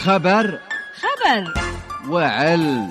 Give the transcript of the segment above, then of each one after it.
خبر وعلم.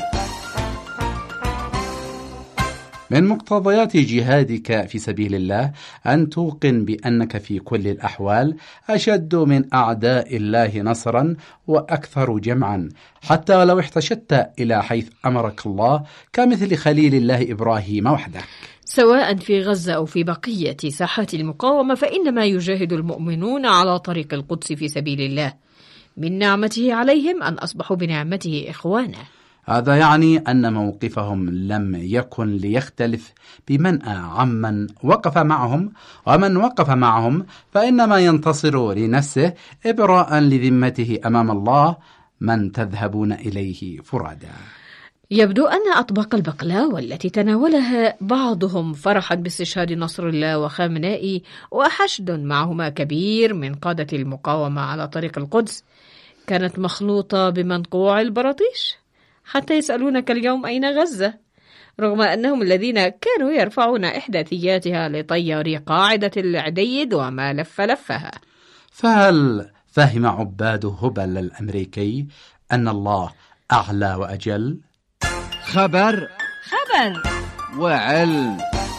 من مقتضيات جهادك في سبيل الله أن توقن بأنك في كل الأحوال أشد من أعداء الله نصرا وأكثر جمعا، حتى ولو احتشدت إلى حيث أمرك الله كمثل خليل الله إبراهيم وحدك. سواء في غزة أو في بقية ساحات المقاومة، فإنما يجاهد المؤمنون على طريق القدس في سبيل الله، من نعمته عليهم أن أصبحوا بنعمته إخوانا. هذا يعني أن موقفهم لم يكن ليختلف بمنأى عمن وقف معهم، ومن وقف معهم فإنما ينتصر لنفسه إبراء لذمته أمام الله من تذهبون إليه فرادا. يبدو أن أطباق البقلاوة التي تناولها بعضهم فرحا باستشهاد نصر الله وخامنائي وحشد معهما كبير من قادة المقاومة على طريق القدس كانت مخلوطة بمنقوع البراطيش، حتى يسألونك اليوم أين غزة، رغم أنهم الذين كانوا يرفعون إحداثياتها لطيار قاعدة العديد وما لف لفها. فهل فهم عباد هبل الأمريكي أن الله أعلى وأجل؟ خبر وعلم.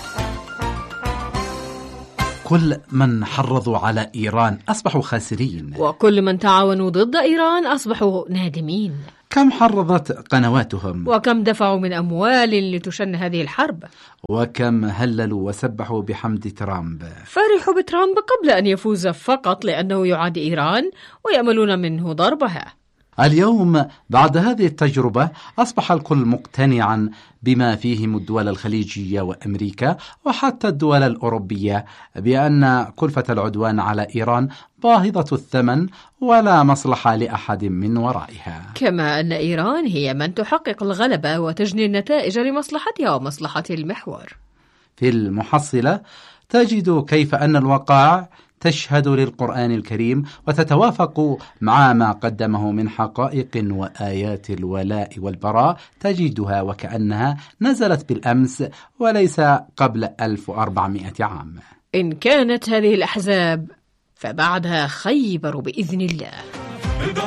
كل من حرضوا على إيران أصبحوا خاسرين، وكل من تعاونوا ضد إيران أصبحوا نادمين. كم حرضت قنواتهم، وكم دفعوا من أموال لتشن هذه الحرب، وكم هللوا وسبحوا بحمد ترامب. فرحوا بترامب قبل أن يفوز فقط لأنه يعادي إيران ويأملون منه ضربها. اليوم بعد هذه التجربة أصبح الكل مقتنعا بما فيهم الدول الخليجية وأمريكا وحتى الدول الأوروبية بأن كلفة العدوان على إيران باهظة الثمن ولا مصلحة لأحد من ورائها، كما أن إيران هي من تحقق الغلبة وتجني النتائج لمصلحتها ومصلحة المحور. في المحصلة تجد كيف أن الواقع تشهد للقرآن الكريم وتتوافق مع ما قدمه من حقائق وآيات الولاء والبراء، تجدها وكأنها نزلت بالأمس وليس قبل 1400 عام. إن كانت هذه الأحزاب فبعدها خيبر بإذن الله.